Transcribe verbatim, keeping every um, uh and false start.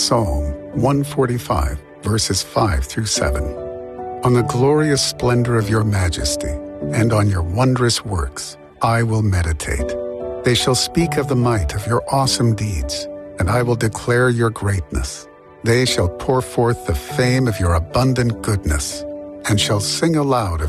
Psalm one forty-five, verses five through seven. On the glorious splendor of your majesty and on your wondrous works I will meditate. They shall speak of the might of your awesome deeds, and I will declare your greatness. They shall pour forth the fame of your abundant goodness, and shall sing aloud of